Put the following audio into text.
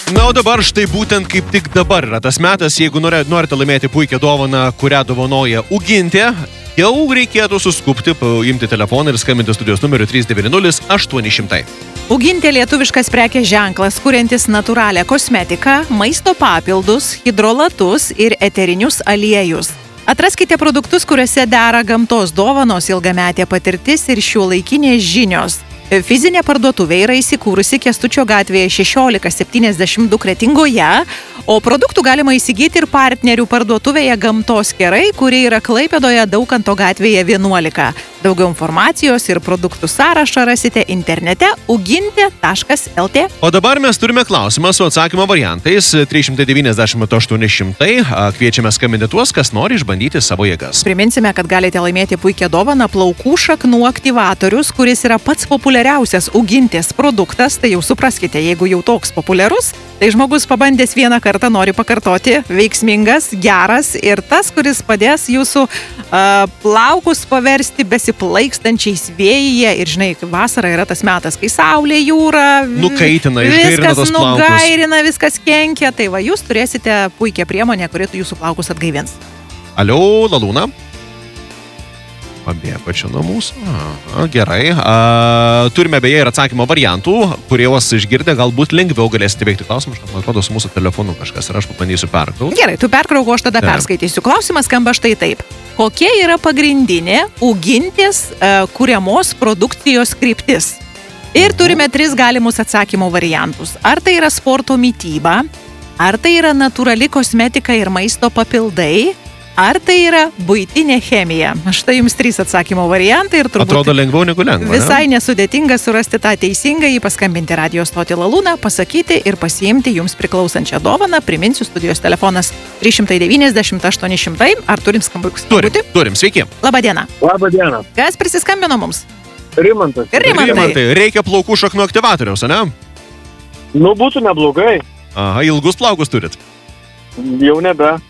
Na, o dabar štai būtent kaip tik dabar yra tas metas, jeigu norite laimėti puikią dovaną, kurią dovanoja Ugintė, jau reikėtų suskubti, paimti telefoną ir skambinti studijos numeriu 390 800. Ugintė lietuviškas prekės ženklas, kuriantis natūralią kosmetiką, maisto papildus, hidrolatus ir eterinius aliejus. Atraskite produktus, kuriuose dera gamtos dovanos, ilgametė patirtis ir šiuolaikinės žinios. Fizinė parduotuvė yra įsikūrusi Kęstučio gatvėje 1672 Kretingoje, o produktų galima įsigyti ir partnerių parduotuvėje Gamtos kerai, kuri yra Klaipėdoje Daukanto gatvėje 11. Daugiau informacijos ir produktų sąrašą rasite internete ugintė.lt. O dabar mes turime klausimą su atsakymo variantais 390-800. Kviečiame skambinti tuos, kas nori išbandyti savo jėgas. Priminsime, kad galite laimėti puikią dovaną plaukų šaknų aktyvatorius, kuris yra pats populiariausias Ugintės produktas. Tai jau supraskite, jeigu jau toks populiarus, tai žmogus pabandęs vieną kartą nori pakartoti, veiksmingas, geras ir tas, kuris padės jūsų plaukus paversti besiplaikstančiais vėjyje. Ir žinai, vasara yra tas metas, kai saulė, jūra, nukaitina, išgairina tos plaukus. Nugairina, viskas kenkia. Tai va, jūs turėsite puikią priemonę, kuri jūsų plaukus atgaivins. Alio, Lalūna. Pabėgo čia nuo mūsų. Gerai. Turime beje ir atsakymo variantų, kuriuos išgirdę galbūt lengviau galėsite veikti klausimą. Man atrodo, su mūsų telefonu kažkas ir aš pabandysiu perkraut. Gerai, tu perkrauk, o aš tada perskaitysiu. Klausimas skamba štai taip. Kokia yra pagrindinė Ugintės kuriamos produkcijos kryptis? Ir turime 3 galimus atsakymo variantus. Ar tai yra sporto mityba, ar tai yra natūrali kosmetika ir maisto papildai, ar tai yra buitinė chemija? Štai jums 3 atsakymo variantai ir turbūt atrodo lengviau negu lengva. Visai nesudėtinga surasti tą teisingą, jį paskambinti radio stotį Lalūną, pasakyti ir pasiimti jums priklausančią dovaną. Priminsiu, studijos telefonas 390-800. Ar turim skambutį? Turim, sveiki. Labadiena. Labadiena. Kas prisiskambino mums? Rimantas. Rimantai, reikia plaukų šaknų aktyvatoriaus, ne? Nu, būtų neblogai. Aha, ilgus plaukus turit? Jau nebe.